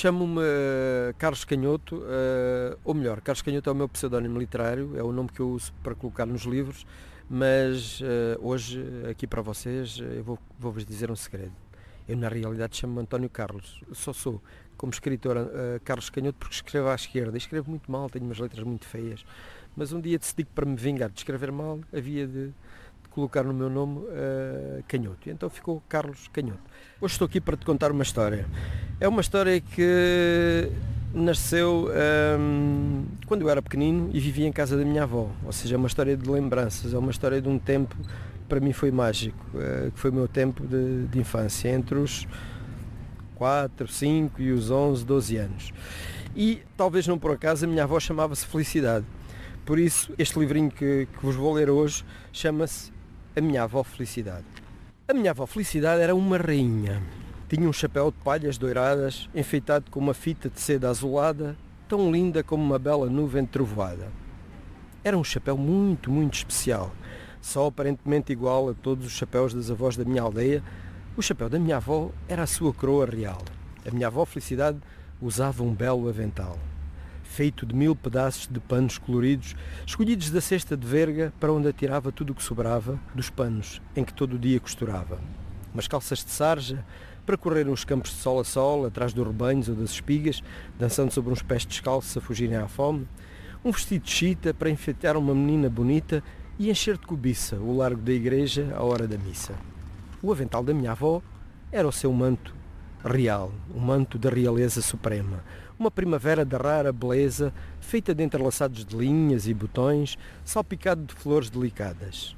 chamo-me Carlos Canhoto, ou melhor, Carlos Canhoto é o meu pseudónimo literário, é o nome que eu uso para colocar nos livros, mas hoje, aqui para vocês, eu vou-vos dizer um segredo. Eu, na realidade, chamo-me António Carlos. Eu só sou, como escritor, Carlos Canhoto, porque escrevo à esquerda. Escrevo muito mal, tenho umas letras muito feias. Mas um dia decidi que, para me vingar de escrever mal, havia de colocar no meu nome Canhoto. E então ficou Carlos Canhoto. Hoje estou aqui para te contar uma história. É uma história que nasceu quando eu era pequenino e vivia em casa da minha avó. Ou seja, é uma história de lembranças, é uma história de um tempo que para mim foi mágico, que foi o meu tempo de infância, entre os 4, 5 e os 11, 12 anos. E talvez não por acaso a minha avó chamava-se Felicidade. Por isso, este livrinho que vos vou ler hoje chama-se A Minha Avó Felicidade. A minha avó Felicidade era uma rainha. Tinha um chapéu de palhas doiradas, enfeitado com uma fita de seda azulada, tão linda como uma bela nuvem de trovoada. Era um chapéu muito, muito especial. Só aparentemente igual a todos os chapéus das avós da minha aldeia, o chapéu da minha avó era a sua coroa real. A minha avó Felicidade usava um belo avental, feito de 1000 pedaços de panos coloridos, escolhidos da cesta de verga para onde atirava tudo o que sobrava dos panos em que todo o dia costurava. Umas calças de sarja para correr uns campos de sol a sol, atrás dos rebanhos ou das espigas, dançando sobre uns pés descalços a fugirem à fome. Um vestido de chita para enfeitar uma menina bonita e encher de cobiça o largo da igreja à hora da missa. O avental da minha avó era o seu manto real, um manto da realeza suprema, uma primavera de rara beleza, feita de entrelaçados de linhas e botões, salpicado de flores delicadas.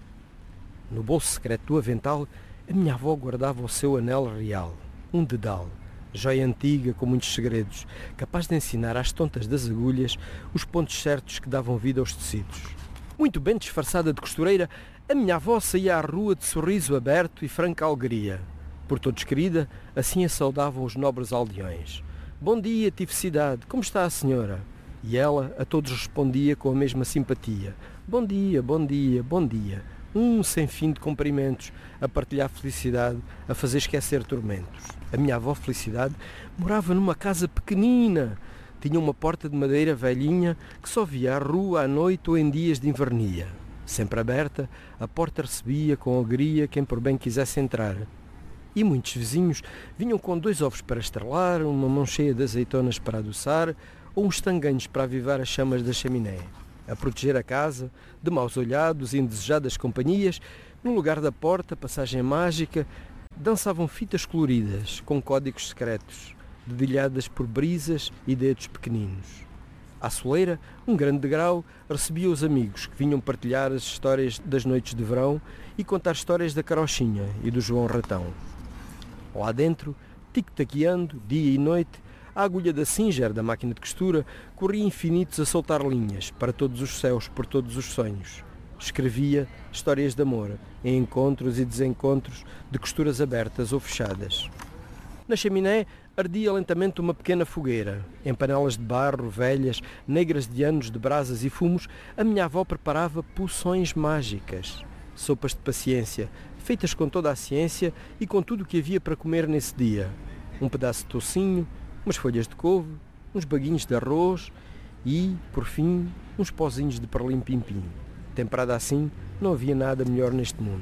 No bolso secreto do avental, a minha avó guardava o seu anel real, um dedal, joia antiga com muitos segredos, capaz de ensinar às tontas das agulhas os pontos certos que davam vida aos tecidos. Muito bem disfarçada de costureira, a minha avó saía à rua de sorriso aberto e franca alegria. Por todos querida, assim a saudavam os nobres aldeões. Bom dia, Tificidade, como está a senhora? E ela a todos respondia com a mesma simpatia. Bom dia, bom dia, bom dia. Sem fim de cumprimentos, a partilhar felicidade, a fazer esquecer tormentos. A minha avó Felicidade morava numa casa pequenina. Tinha uma porta de madeira velhinha que só via à rua à noite ou em dias de invernia. Sempre aberta, a porta recebia com alegria quem por bem quisesse entrar. E muitos vizinhos vinham com 2 ovos para estrelar, uma mão cheia de azeitonas para adoçar ou uns tanguinhos para avivar as chamas da chaminé. A proteger a casa de maus olhados e indesejadas companhias, no lugar da porta, passagem mágica, dançavam fitas coloridas com códigos secretos, dedilhadas por brisas e dedos pequeninos. À soleira, um grande degrau recebia os amigos que vinham partilhar as histórias das noites de verão e contar histórias da Carochinha e do João Ratão. Lá dentro, tic-taqueando, dia e noite, a agulha da Singer, da máquina de costura, corria infinitos a soltar linhas para todos os céus, por todos os sonhos. Escrevia histórias de amor, em encontros e desencontros de costuras abertas ou fechadas. Na chaminé ardia lentamente uma pequena fogueira. Em panelas de barro, velhas, negras de anos de brasas e fumos, a minha avó preparava poções mágicas. Sopas de paciência, feitas com toda a ciência e com tudo o que havia para comer nesse dia. Um pedaço de toucinho, umas folhas de couve, uns baguinhos de arroz e, por fim, uns pozinhos de perlim-pim-pim. Temperada assim, não havia nada melhor neste mundo.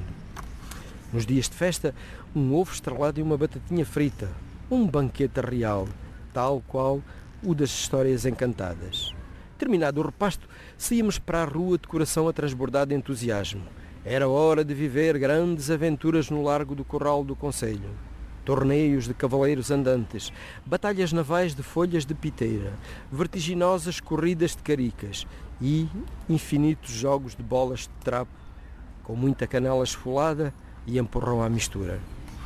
Nos dias de festa, um ovo estrelado e uma batatinha frita. Um banquete real, tal qual o das histórias encantadas. Terminado o repasto, saímos para a rua de coração a transbordar de entusiasmo. Era hora de viver grandes aventuras no largo do Corral do Concelho. Torneios de cavaleiros andantes, batalhas navais de folhas de piteira, vertiginosas corridas de caricas e infinitos jogos de bolas de trapo, com muita canela esfolada e empurrão à mistura.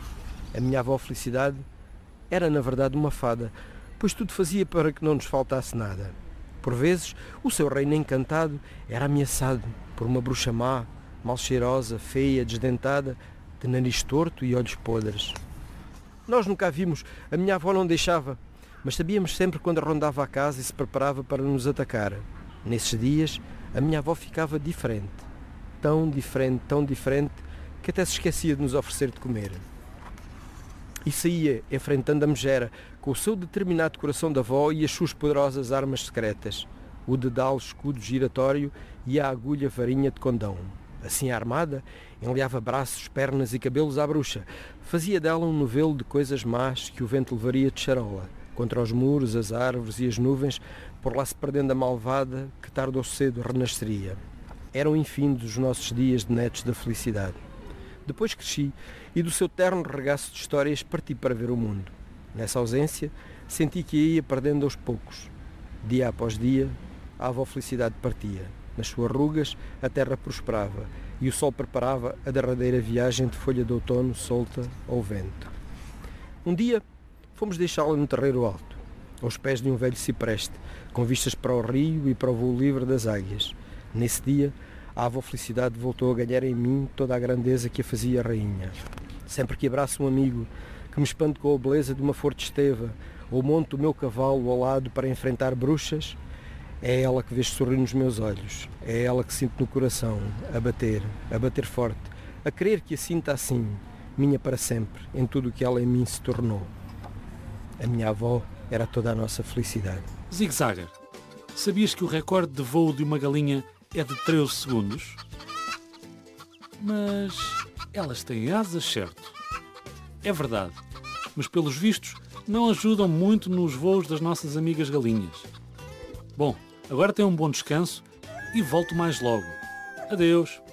A minha avó Felicidade era na verdade uma fada, pois tudo fazia para que não nos faltasse nada. Por vezes, o seu reino encantado era ameaçado por uma bruxa má, mal cheirosa, feia, desdentada, de nariz torto e olhos podres. Nós nunca a vimos, a minha avó não deixava, mas sabíamos sempre quando rondava a casa e se preparava para nos atacar. Nesses dias, a minha avó ficava diferente, tão diferente, que até se esquecia de nos oferecer de comer. E saía, enfrentando a megera, com o seu determinado coração da avó e as suas poderosas armas secretas, o dedal escudo giratório e a agulha varinha de condão. Assim armada, enleava braços, pernas e cabelos à bruxa. Fazia dela um novelo de coisas más que o vento levaria de charola, contra os muros, as árvores e as nuvens, por lá se perdendo a malvada que tarde ou cedo renasceria. Eram infindos os nossos dias de netos da felicidade. Depois cresci e do seu terno regaço de histórias parti para ver o mundo. Nessa ausência, senti que ia perdendo aos poucos. Dia após dia, a avó felicidade partia. Nas suas rugas, a terra prosperava e o sol preparava a derradeira viagem de folha de outono solta ao vento. Um dia, fomos deixá-la no terreiro alto, aos pés de um velho cipreste, com vistas para o rio e para o voo livre das águias. Nesse dia, a avó felicidade voltou a ganhar em mim toda a grandeza que a fazia rainha. Sempre que abraço um amigo, que me espanto com a beleza de uma flor de esteva, ou monto o meu cavalo ao lado para enfrentar bruxas, é ela que vejo sorrir nos meus olhos, é ela que sinto no coração, a bater forte, a querer que a sinta assim, minha para sempre, em tudo o que ela em mim se tornou. A minha avó era toda a nossa felicidade. Zig Zagger, sabias que o recorde de voo de uma galinha é de 13 segundos? Mas elas têm asas, certo? É verdade, mas pelos vistos não ajudam muito nos voos das nossas amigas galinhas. Bom, agora tenho um bom descanso e volto mais logo. Adeus!